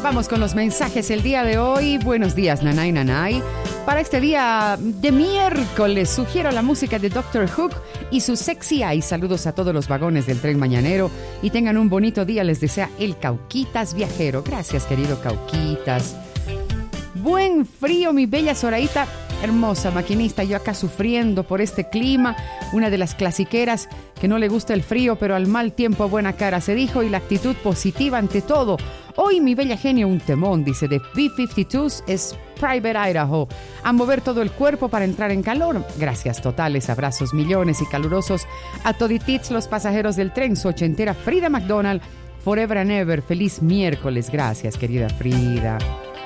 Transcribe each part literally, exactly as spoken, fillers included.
Vamos con los mensajes el día de hoy. Buenos días, nanay, nanay. Para este día de miércoles, sugiero la música de doctor Hook y su Sexy Eye. Saludos a todos los vagones del tren mañanero y tengan un bonito día. Les desea el Cauquitas Viajero. Gracias, querido Cauquitas. Buen frío, mi bella Zoraita. Hermosa maquinista, yo acá sufriendo por este clima, una de las clasiqueras que no le gusta el frío, pero al mal tiempo buena cara, se dijo, y la actitud positiva ante todo. Hoy, mi bella genio, un temón, dice, de B cincuenta y dos es Private Idaho. A mover todo el cuerpo para entrar en calor. Gracias totales, abrazos millones y calurosos a toditits los pasajeros del tren. Su ochentera Frida McDonald, forever and ever. Feliz miércoles. Gracias, querida Frida.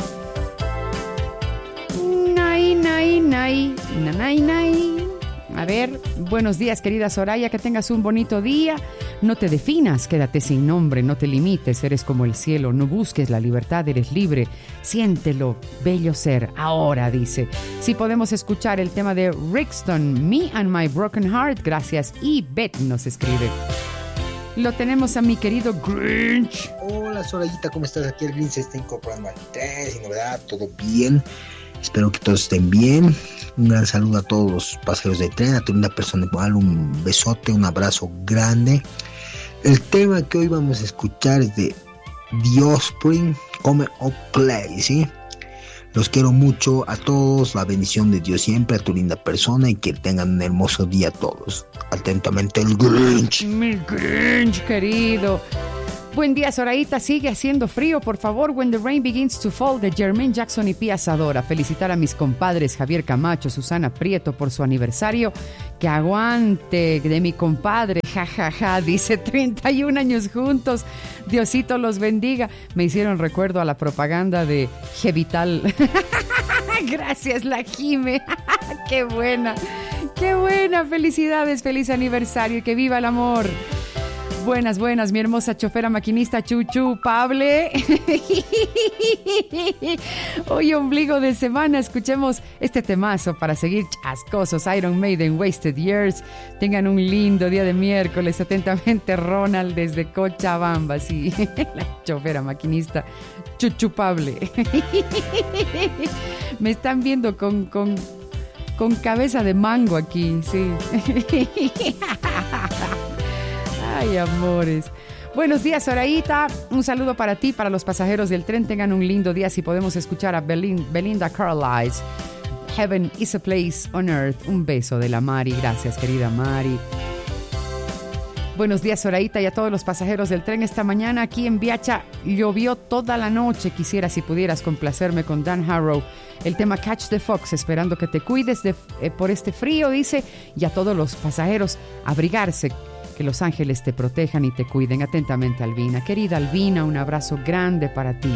Nay, nay, nay, nay, nay. A ver, buenos días, querida Soraya, que tengas un bonito día. No te definas, quédate sin nombre, no te limites, eres como el cielo, no busques la libertad, eres libre. Siéntelo, bello ser, ahora, dice. Si podemos escuchar el tema de Rixton, Me and My Broken Heart, gracias. Y Beth nos escribe. Lo tenemos a mi querido Grinch. Hola, Sorayita, ¿cómo estás? Aquí el Grinch se está incorporando al tren, sin novedad, todo bien. Espero que todos estén bien. Un gran saludo a todos los pasajeros de tren, a tu linda persona igual, un besote, un abrazo grande. El tema que hoy vamos a escuchar es de The Offspring, Come or Play, ¿sí? Los quiero mucho a todos, la bendición de Dios siempre a tu linda persona y que tengan un hermoso día a todos. Atentamente, el Grinch. Mi Grinch, querido. Buen día, Zoraita. Sigue haciendo frío, por favor. When the Rain Begins to Fall, de Jermaine Jackson y Pia Sadora. Felicitar a mis compadres Javier Camacho, Susana Prieto por su aniversario. Que aguante de mi compadre. Ja, ja, ja. Dice treinta y un años juntos. Diosito los bendiga. Me hicieron recuerdo a la propaganda de Gevital. Gracias, la Jime. Qué buena. Qué buena. Felicidades. Feliz aniversario y que viva el amor. Buenas, buenas, mi hermosa chofera maquinista Chuchu Pable. Hoy, ombligo de semana, escuchemos este temazo para seguir chascosos. Iron Maiden, Wasted Years. Tengan un lindo día de miércoles. Atentamente, Ronald desde Cochabamba. Sí, la chofera maquinista Chuchu Pable. Me están viendo con, con, con cabeza de mango aquí, sí. Ay, amores. Buenos días, Zoraita. Un saludo para ti, para los pasajeros del tren. Tengan un lindo día. Si podemos escuchar a Belin- Belinda Carlisle, Heaven is a Place on Earth. Un beso de la Mari. Gracias, querida Mari. Buenos días, Zoraita, y a todos los pasajeros del tren. Esta mañana aquí en Viacha llovió toda la noche. Quisiera, si pudieras, complacerme con Dan Harrow. El tema Catch the Fox, esperando que te cuides de, eh, por este frío, dice. Y a todos los pasajeros, abrigarse. Que los ángeles te protejan y te cuiden. Atentamente, Albina. Querida Albina, un abrazo grande para ti.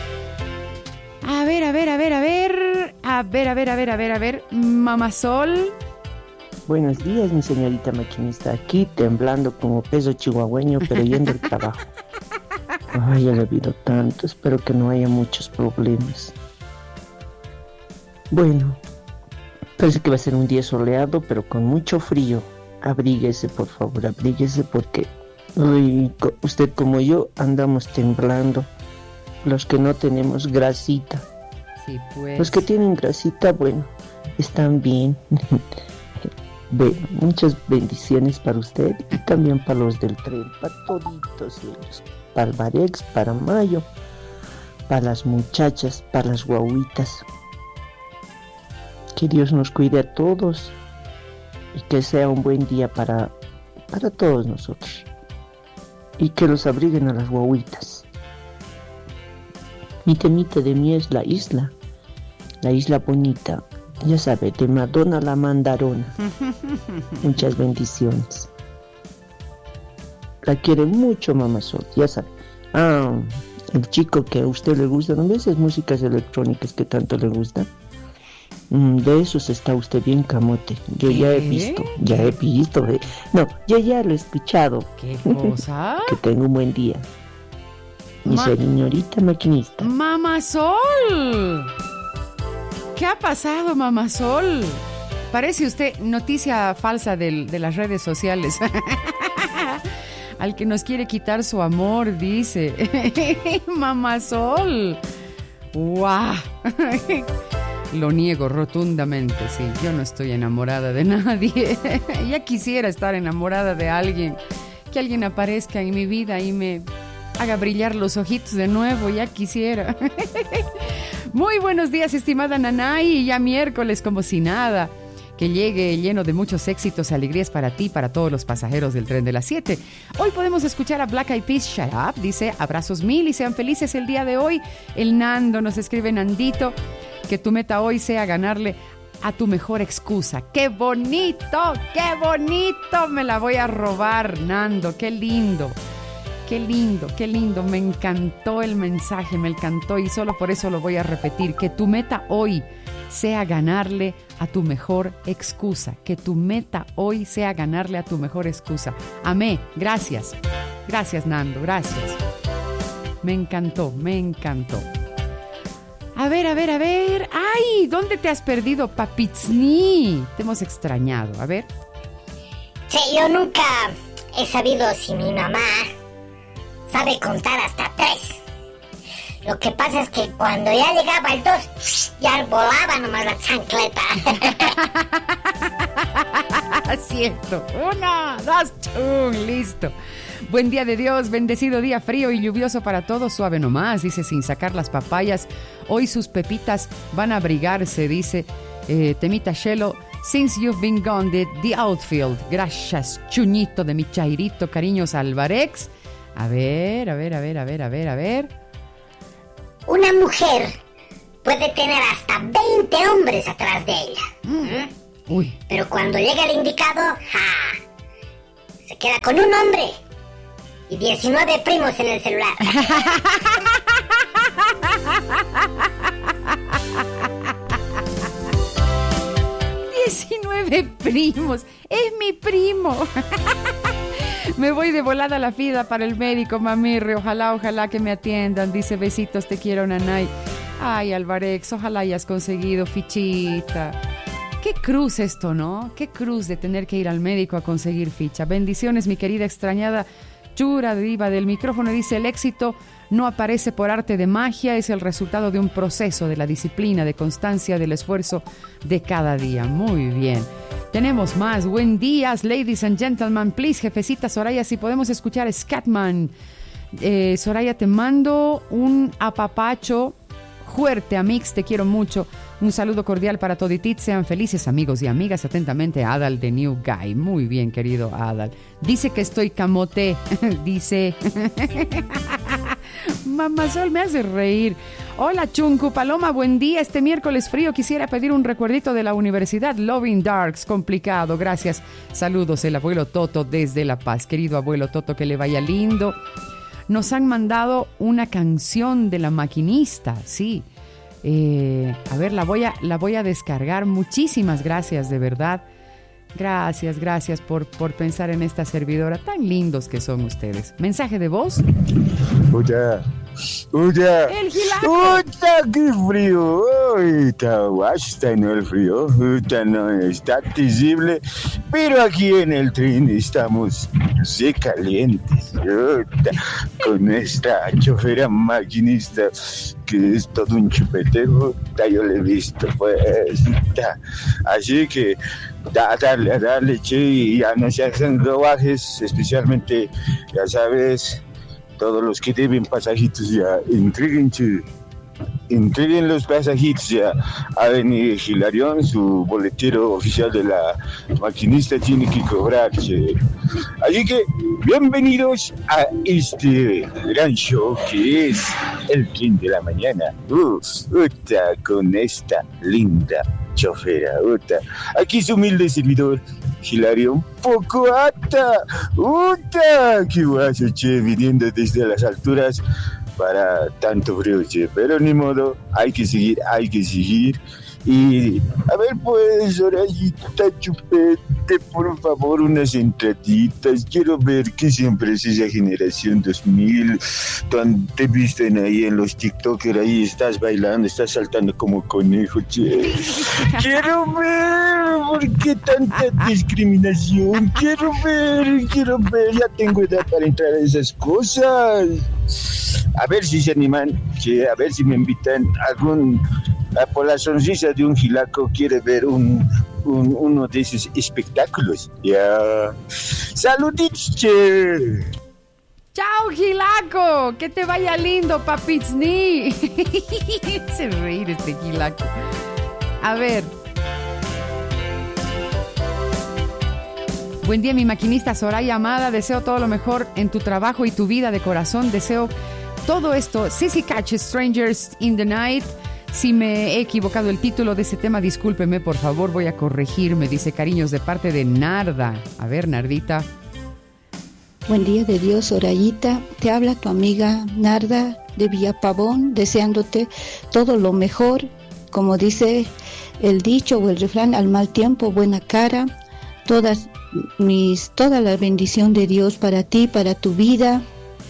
A ver, a ver, a ver, a ver. A ver, a ver, a ver, a ver, a ver. Mamazol. Buenos días, mi señorita maquinista. Aquí temblando como peso chihuahueño, pero yendo al trabajo. Ay, ya lo he vivido tanto. Espero que no haya muchos problemas. Bueno, parece que va a ser un día soleado, pero con mucho frío. Abríguese, por favor, abríguese porque uy, usted como yo andamos temblando. Los que no tenemos grasita. Sí, pues. Los que tienen grasita, bueno, están bien. Bueno, muchas bendiciones para usted y también para los del tren, para toditos ellos, para el Varex, para Mayo, para las muchachas, para las guaguitas. Que Dios nos cuide a todos. Y que sea un buen día para, para todos nosotros. Y que los abriguen a las guaguitas. Mi temita de mí es la isla. La isla bonita. Ya sabe, de Madonna la Mandarona. Muchas bendiciones. La quiere mucho, mamá Sol. Ya sabe. Ah, el chico que a usted le gusta. ¿No ves esas músicas electrónicas que tanto le gustan? De esos está usted bien camote. Yo ¿Qué? ya he visto, ya he visto. Eh. No, yo ya lo he escuchado. ¿Qué cosa? Que tenga un buen día. Mi Ma- señorita maquinista. ¡Mamazol! ¿Qué ha pasado, Mamazol? Parece usted noticia falsa de, de las redes sociales. al que nos quiere quitar su amor, dice. Mamá Sol. ¡Guau! Lo niego rotundamente, sí. Yo no estoy enamorada de nadie. Ya quisiera estar enamorada de alguien. Que alguien aparezca en mi vida y me haga brillar los ojitos de nuevo. Ya quisiera. Muy buenos días, estimada Nanay. Ya miércoles como si nada. Que llegue lleno de muchos éxitos y alegrías para ti, para todos los pasajeros del tren de las siete. Hoy podemos escuchar a Black Eyed Peas, Shut Up. Dice, abrazos mil y sean felices el día de hoy. El Nando nos escribe, Nandito, que tu meta hoy sea ganarle a tu mejor excusa. ¡Qué bonito! ¡Qué bonito! Me la voy a robar, Nando. ¡Qué lindo! ¡Qué lindo! ¡Qué lindo! Me encantó el mensaje, me encantó y solo por eso lo voy a repetir. Que tu meta hoy sea ganarle a tu mejor excusa. Que tu meta hoy sea ganarle a tu mejor excusa. Amé. Gracias. Gracias, Nando. Gracias. Me encantó, me encantó. A ver, a ver, a ver. ¡Ay! ¿Dónde te has perdido, Papizni? Te hemos extrañado. A ver. Sí, yo nunca he sabido si mi mamá sabe contar hasta tres. Lo que pasa es que cuando ya llegaba el dos, ya volaba nomás la chancleta. Cierto. Una, dos, chum, listo. Buen día de Dios, bendecido día frío y lluvioso para todos, suave nomás, dice, sin sacar las papayas. Hoy sus pepitas van a abrigarse, dice eh, Temita Shelo. Since you've been gone, the, the outfield. Gracias, chuñito de mi chairito, cariños Alvarex. A ver, a ver, a ver, a ver, a ver, a ver. Una mujer puede tener hasta veinte hombres atrás de ella. Mm. Uy. Pero cuando llega el indicado, ¡ja! Se queda con un hombre y diecinueve primos en el celular. diecinueve primos. Es mi primo. Me voy de volada a la fida para el médico, mamirre. Ojalá, ojalá que me atiendan. Dice, besitos, te quiero, Nanay. Ay, Alvarex, ojalá hayas conseguido fichita. Qué cruz esto, ¿no? Qué cruz de tener que ir al médico a conseguir ficha. Bendiciones, mi querida extrañada Chura Diva del micrófono. Dice, el éxito no aparece por arte de magia, es el resultado de un proceso, de la disciplina, de constancia, del esfuerzo de cada día. Muy bien. Tenemos más. Buen días, ladies and gentlemen. Please, jefecita Soraya, si podemos escuchar Scatman. Eh, Soraya, te mando un apapacho fuerte, amix, te quiero mucho. Un saludo cordial para toditit. Sean felices, amigos y amigas. Atentamente, Adal de New Guy. Muy bien, querido Adal. Dice que estoy camote. Dice... Mamá Sol me hace reír. Hola, Chuncu Paloma, buen día. Este miércoles frío quisiera pedir un recuerdito de la universidad Loving Darks. Complicado, gracias. Saludos, el abuelo Toto desde La Paz. Querido abuelo Toto, que le vaya lindo. Nos han mandado una canción de La Maquinista, sí. Eh, a ver, la voy a, la voy a descargar. Muchísimas gracias, de verdad. Gracias, gracias por, por pensar en esta servidora. Tan lindos que son ustedes. Mensaje de voz. Oye, oye. El Gilaco. Oye, qué frío. Uy, está guay, está en el frío. Uta, no está visible. Pero aquí en el tren estamos sí calientes. Uta, con esta chofera maquinista que es todo un chupetero. Yo le he visto, pues. Ta. Así que da, darle, darle, che, y ya no se hacen robajes, especialmente, ya sabes, todos los que deben pasajitos ya, entreguen, che, entreguen los pasajitos ya. Ha venido Hilarión, su boletero oficial de La Maquinista, tiene que cobrar, che. Así que, bienvenidos a este gran show que es el tren de la mañana. Uh, uta, con esta linda chofera, uta. Aquí su humilde servidor, Hilario, un poco ata, uta, qué guaso, che, viniendo desde las alturas para tanto frío, che, pero ni modo, hay que seguir, hay que seguir. Y, a ver, pues, Sorayita Chupete, por favor, unas entraditas. Quiero ver que siempre es esa generación dos mil. Donde te visten ahí en los TikTokers, ahí estás bailando, estás saltando como conejo, che. Quiero ver, ¿por qué tanta discriminación? Quiero ver, quiero ver, ya tengo edad para entrar a esas cosas. A ver si se animan, que a ver si me invitan algún, a por la sonrisa de un gilaco quiere ver un, un uno de esos espectáculos. Ya. ¡Saluditos, che! ¡Chao, Gilaco! ¡Que te vaya lindo, papizni! Se reír este Gilaco. A ver. Buen día, mi maquinista Soraya amada. Deseo todo lo mejor en tu trabajo y tu vida de corazón. Deseo todo esto. Sissy Catch, Strangers in the Night. Si me he equivocado el título de ese tema, discúlpeme, por favor. Voy a corregirme. Dice cariños de parte de Narda. A ver, Nardita. Buen día de Dios, Sorayita. Te habla tu amiga Narda de Villapavón, deseándote todo lo mejor. Como dice el dicho o el refrán, al mal tiempo, buena cara. Todas mis, toda la bendición de Dios para ti, para tu vida.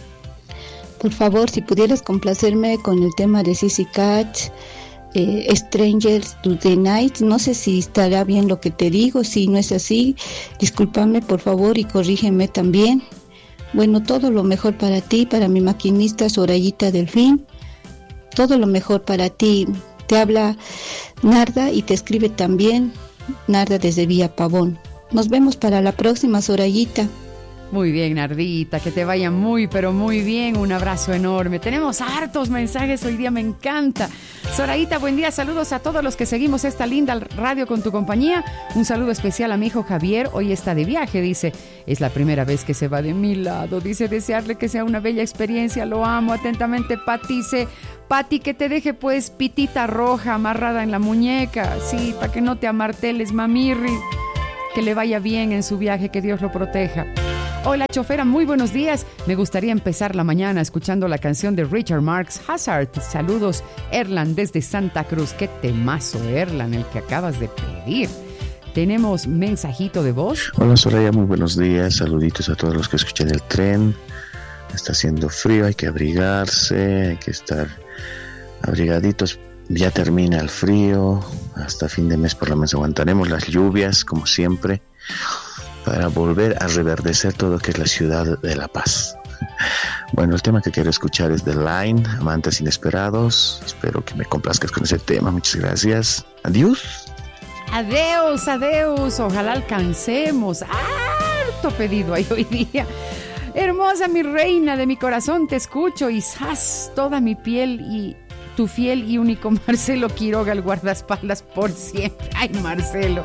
Por favor, si pudieras complacerme con el tema de Sissy Catch, eh, Strangers to the Night. No sé si estará bien lo que te digo. Si no es así, discúlpame por favor y corrígeme también. Bueno, todo lo mejor para ti, para mi maquinista Sorayita Delfín. Todo lo mejor para ti. Te habla Narda y te escribe también Narda desde Villapavón. Nos vemos para la próxima, Sorayita. Muy bien, Nardita, que te vaya muy, pero muy bien. Un abrazo enorme. Tenemos hartos mensajes hoy día, me encanta. Sorayita, buen día. Saludos a todos los que seguimos esta linda radio con tu compañía. Un saludo especial a mi hijo Javier. Hoy está de viaje, dice. Es la primera vez que se va de mi lado. Dice, desearle que sea una bella experiencia. Lo amo atentamente, Pati. Dice, Pati, que te deje pues pitita roja amarrada en la muñeca. Sí, para que no te amarteles, mamirri. Que le vaya bien en su viaje, que Dios lo proteja. Hola, chofera, muy buenos días. Me gustaría empezar la mañana escuchando la canción de Richard Marx Hazard. Saludos, Erlan, desde Santa Cruz. Qué temazo, Erlan, el que acabas de pedir. Tenemos mensajito de voz. Hola, Soraya, muy buenos días. Saluditos a todos los que escuchan el tren. Está haciendo frío, hay que abrigarse, hay que estar abrigaditos. Ya termina el frío. Hasta fin de mes por lo menos aguantaremos las lluvias, como siempre, para volver a reverdecer todo lo que es la ciudad de La Paz. Bueno, el tema que quiero escuchar es The Line, Amantes Inesperados. Espero que me complazcas con ese tema. Muchas gracias. Adiós. Adeus, adeus. Ojalá alcancemos. Harto pedido hay hoy día. Hermosa mi reina de mi corazón, te escucho y ¡zas! Toda mi piel y tu fiel y único Marcelo Quiroga, el guardaespaldas por siempre. Ay, Marcelo.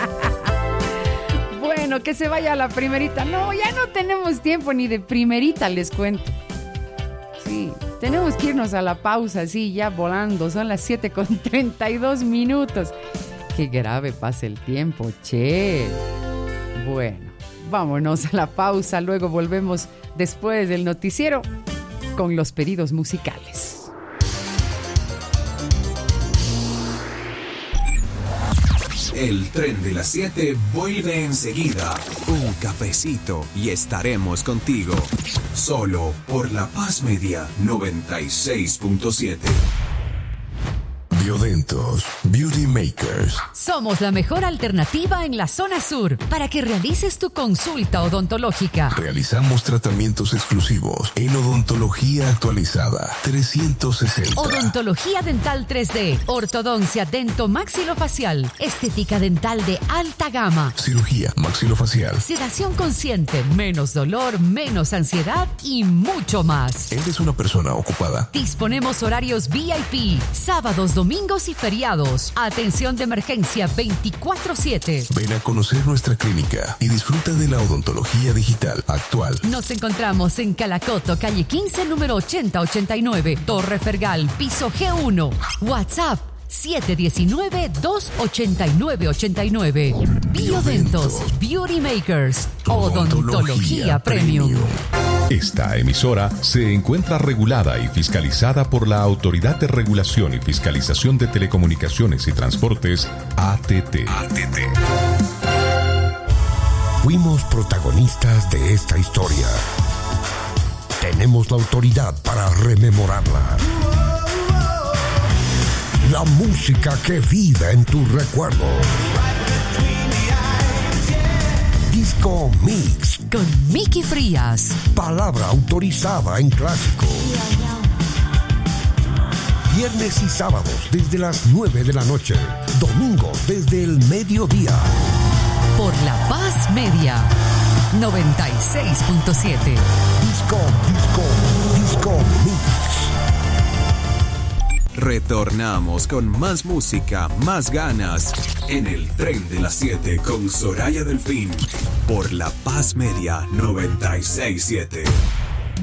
Bueno, que se vaya a la primerita. No, ya no tenemos tiempo ni de primerita, les cuento. Sí, tenemos que irnos a la pausa, así ya volando. Son las siete con treinta y dos minutos. Qué grave pasa el tiempo, che. Bueno, vámonos a la pausa. Luego volvemos después del noticiero con los pedidos musicales. El tren de las siete vuelve enseguida. Un cafecito y estaremos contigo. Solo por La Paz Media noventa y seis punto siete. Biodentos Beauty Makers. Somos la mejor alternativa en la zona sur para que realices tu consulta odontológica. Realizamos tratamientos exclusivos en odontología actualizada trescientos sesenta. Odontología dental tres D, ortodoncia dento-maxilofacial, estética dental de alta gama, cirugía maxilofacial, sedación consciente, menos dolor, menos ansiedad y mucho más. ¿Eres una persona ocupada? Disponemos horarios V I P, sábados, domingos y feriados. Atención de emergencia veinticuatro siete. Ven a conocer nuestra clínica y disfruta de la odontología digital actual. Nos encontramos en Calacoto, calle quince, número ochenta ochenta y nueve, Torre Fergal, piso G uno. WhatsApp siete uno nueve, dos ocho nueve ocho nueve. Biodentos Beauty Makers. Odontología, Odontología Premium. Premium. Esta emisora se encuentra regulada y fiscalizada por la Autoridad de Regulación y Fiscalización de Telecomunicaciones y Transportes, A T T. A T T. Fuimos protagonistas de esta historia. Tenemos la autoridad para rememorarla. La música que vive en tus recuerdos. Disco Mix. Con Miki Frías. Palabra autorizada en clásico. Viernes y sábados desde las nueve de la noche. Domingos desde el mediodía. Por La Paz Media. noventa y seis punto siete. Disco, disco, disco mix. Retornamos con más música, más ganas en el Tren de las siete con Soraya Delfín por La Paz Media noventa y seis punto siete.